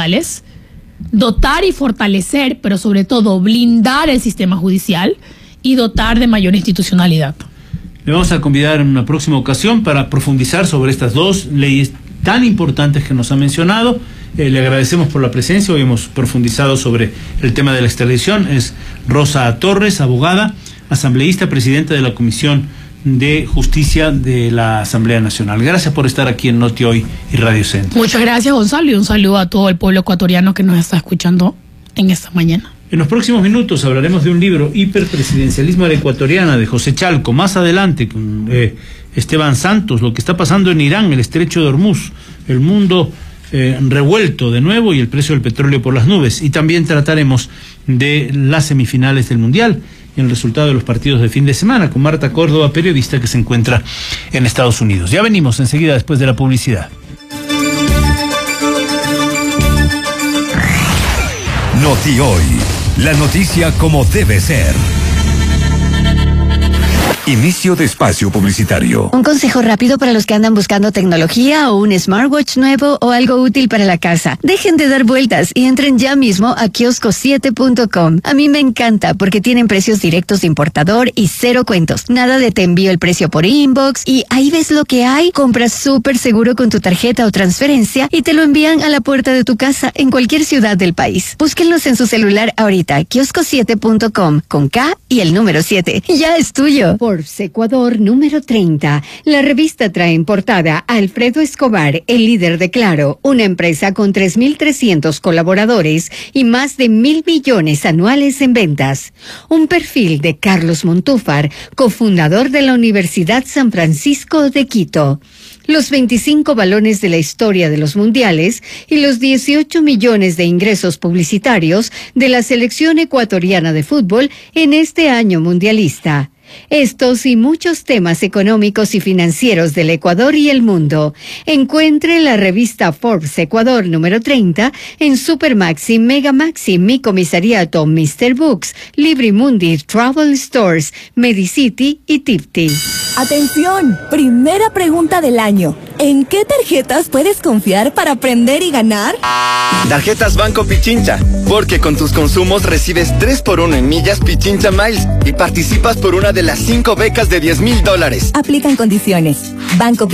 legales, dotar y fortalecer, pero sobre todo blindar el sistema judicial y dotar de mayor institucionalidad. Le vamos a convidar en una próxima ocasión para profundizar sobre estas dos leyes tan importantes que nos ha mencionado. Le agradecemos por la presencia. Hoy hemos profundizado sobre el tema de la extradición. Es Rosa Torres, abogada, asambleísta, presidenta de la Comisión de Justicia de la Asamblea Nacional. Gracias por estar aquí en Noti Hoy y Radio Centro. Muchas gracias, Gonzalo, y un saludo a todo el pueblo ecuatoriano que nos está escuchando en esta mañana. En los próximos minutos hablaremos de un libro, Hiperpresidencialismo a la Ecuatoriana, de José Chalco. Más adelante, con Esteban Santos, lo que está pasando en Irán, el estrecho de Hormuz, el mundo revuelto de nuevo y el precio del petróleo por las nubes. Y también trataremos de las semifinales del Mundial y el resultado de los partidos de fin de semana con Marta Córdoba, periodista que se encuentra en Estados Unidos. Ya venimos enseguida después de la publicidad. Noti Hoy, la noticia como debe ser. Inicio de espacio publicitario. Un consejo rápido para los que andan buscando tecnología o un smartwatch nuevo o algo útil para la casa. Dejen de dar vueltas y entren ya mismo a kiosco7.com. A mí me encanta porque tienen precios directos de importador y cero cuentos. Nada de te envío el precio por inbox y ahí ves lo que hay. Compras súper seguro con tu tarjeta o transferencia y te lo envían a la puerta de tu casa en cualquier ciudad del país. Búsquenlos en su celular ahorita. Kiosco7.com con K y el número 7. Ya es tuyo. Forbes Ecuador número 30. La revista trae en portada a Alfredo Escobar, el líder de Claro, una empresa con 3.300 colaboradores y más de 1.000 millones anuales en ventas. Un perfil de Carlos Montúfar, cofundador de la Universidad San Francisco de Quito. Los 25 balones de la historia de los mundiales y los 18 millones de ingresos publicitarios de la selección ecuatoriana de fútbol en este año mundialista. Estos y muchos temas económicos y financieros del Ecuador y el mundo. Encuentre la revista Forbes Ecuador número 30 en Supermaxi, Megamaxi, Mi Comisariato, Mr. Books, Librimundi, Travel Stores, Medicity y Tipti. Atención, primera pregunta del año. ¿En qué tarjetas puedes confiar para aprender y ganar? Tarjetas Banco Pichincha, porque con tus consumos recibes 3x1 en millas Pichincha Miles y participas por una de las 5 becas de $10,000. Aplican condiciones. Banco